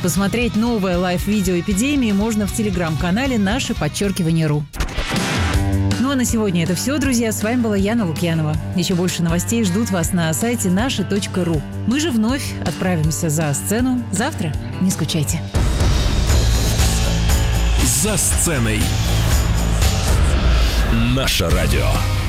Посмотреть новое лайв-видео эпидемии можно в телеграм-канале #RU. Ну а на сегодня это все, друзья. С вами была Яна Лукьянова. Еще больше новостей ждут вас на сайте naша.ru. Мы же вновь отправимся за сцену завтра. Не скучайте. За сценой. Наше радио.